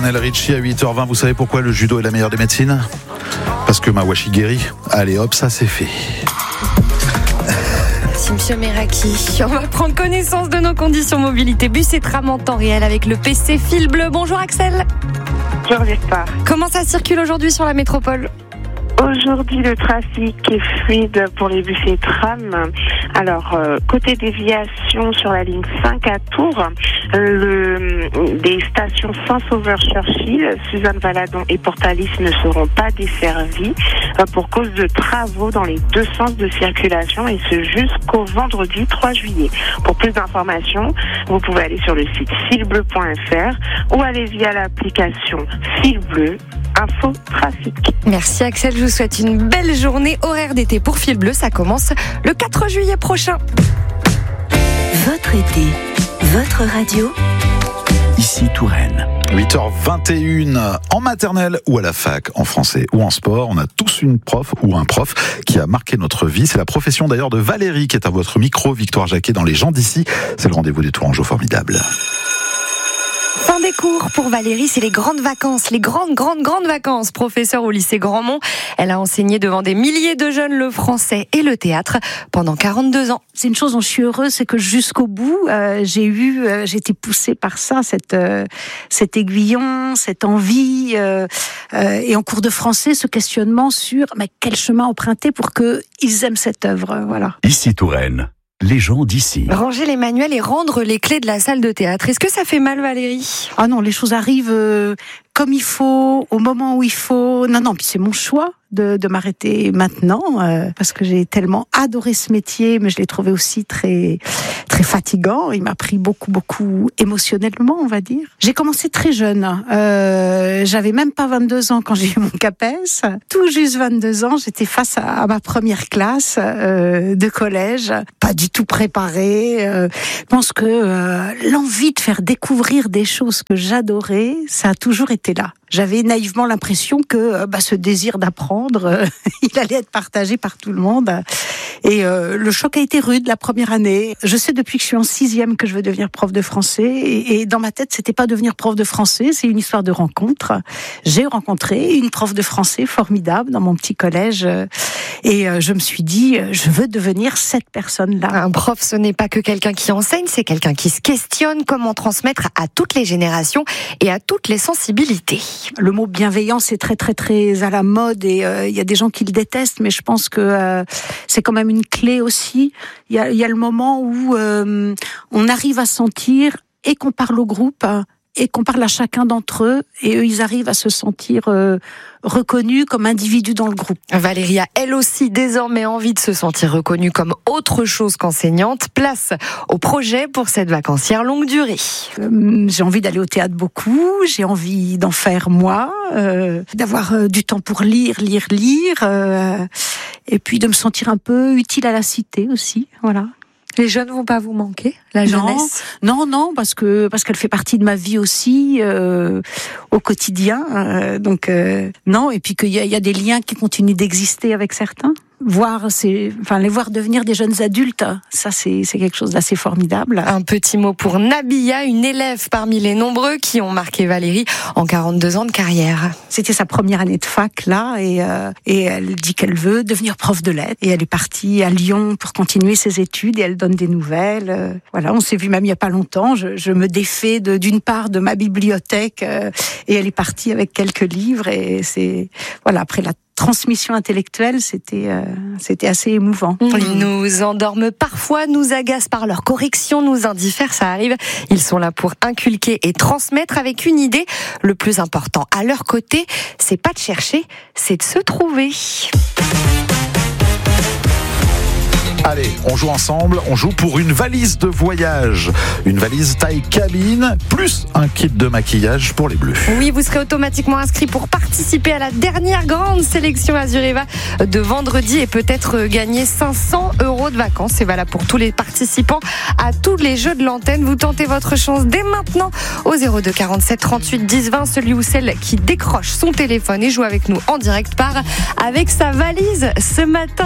Lionel Richie à 8h20. Vous savez pourquoi le judo est la meilleure des médecines ? Parce que Mawashi guérit. Allez hop, ça c'est fait. Merci Monsieur Meraki. On va prendre connaissance de nos conditions mobilité bus et tram en temps réel avec le PC Fil Bleu. Bonjour Axel. Bonjour Victoire. Comment ça circule aujourd'hui sur la métropole ? Aujourd'hui, le trafic est fluide pour les bus et trams. Alors, côté déviation sur la ligne 5 à Tours, des stations Saint-Sauveur-Churchill, Suzanne-Valadon et Portalis ne seront pas desservies pour cause de travaux dans les deux sens de circulation et ce jusqu'au vendredi 3 juillet. Pour plus d'informations, vous pouvez aller sur le site filbleu.fr ou aller via l'application Fil Bleu. Info trafic. Merci Axel, je vous souhaite une belle journée. Horaire d'été pour Fil Bleu, ça commence le 4 juillet prochain. Votre été, votre radio. Ici Touraine. 8h21 en maternelle ou à la fac, en français ou en sport. On a tous une prof ou un prof qui a marqué notre vie. C'est la profession d'ailleurs de Valérie qui est à votre micro. Victoire Jacquet dans Les gens d'ici. C'est le rendez-vous des Tourangeaux formidables. Fin des cours pour Valérie, c'est les grandes vacances, les grandes vacances. Professeure au lycée Grandmont, elle a enseigné devant des milliers de jeunes le français et le théâtre pendant 42 ans. C'est une chose dont je suis heureuse, c'est que jusqu'au bout, j'ai été poussée par ça, cet aiguillon, cette envie, et en cours de français, ce questionnement sur quel chemin emprunter pour qu'ils aiment cette œuvre, voilà. Ici Touraine. Les gens d'ici. Ranger les manuels et rendre les clés de la salle de théâtre. Est-ce que ça fait mal, Valérie ? Ah non, les choses arrivent comme il faut, au moment où il faut. Non, puis c'est mon choix de m'arrêter maintenant, parce que j'ai tellement adoré ce métier, mais je l'ai trouvé aussi très, très fatigant. Il m'a pris beaucoup émotionnellement, on va dire. J'ai commencé très jeune. J'avais même pas 22 ans quand j'ai eu mon CAPES. Tout juste 22 ans, j'étais face à ma première classe de collège, pas du tout préparée. Je pense que l'envie de faire découvrir des choses que j'adorais, ça a toujours été là. J'avais naïvement l'impression que ce désir d'apprendre, il allait être partagé par tout le monde. Et le choc a été rude la première année. Je sais depuis que je suis en 6e que je veux devenir prof de français. Et dans ma tête, c'était pas devenir prof de français, c'est une histoire de rencontre. J'ai rencontré une prof de français formidable dans mon petit collège. Et je me suis dit, je veux devenir cette personne-là. Un prof, ce n'est pas que quelqu'un qui enseigne, c'est quelqu'un qui se questionne comment transmettre à toutes les générations et à toutes les sensibilités. Le mot bienveillant, c'est très très très à la mode et il y a des gens qui le détestent, mais je pense que c'est quand même une clé aussi. Il y a le moment où on arrive à sentir et qu'on parle au groupe et qu'on parle à chacun d'entre eux et eux, ils arrivent à se sentir reconnus comme individus dans le groupe. Valérie a elle aussi désormais envie de se sentir reconnue comme autre chose qu'enseignante. Place au projet pour cette vacancière longue durée. J'ai envie d'aller au théâtre beaucoup, j'ai envie d'en faire moi, d'avoir du temps pour lire, et puis de me sentir un peu utile à la cité aussi, voilà. Les jeunes vont pas vous manquer, la jeunesse ? Non, parce qu'elle fait partie de ma vie aussi au quotidien. Donc non, et puis qu'il y a des liens qui continuent d'exister avec certains. Les voir devenir des jeunes adultes, ça c'est quelque chose d'assez formidable. Un petit mot pour Nabia, une élève parmi les nombreux qui ont marqué Valérie en 42 ans de carrière. C'était sa première année de fac là et elle dit qu'elle veut devenir prof de lettres et elle est partie à Lyon pour continuer ses études et elle donne des nouvelles. Voilà, on s'est vu même il y a pas longtemps. Je me défais d'une part de ma bibliothèque et elle est partie avec quelques livres et après la transmission intellectuelle, c'était assez émouvant. Ils nous endorment parfois, nous agacent par leur correction, nous indiffèrent, ça arrive. Ils sont là pour inculquer et transmettre avec une idée. Le plus important à leur côté, c'est pas de chercher, c'est de se trouver. Allez, on joue ensemble, on joue pour une valise de voyage. Une valise taille cabine, plus un kit de maquillage pour les bleus. Oui, vous serez automatiquement inscrit pour participer à la dernière grande sélection Azureva de vendredi et peut-être gagner 500 € de vacances. C'est valable pour tous les participants à tous les jeux de l'antenne. Vous tentez votre chance dès maintenant au 02 47 38 10 20. Celui ou celle qui décroche son téléphone et joue avec nous en direct part avec sa valise ce matin.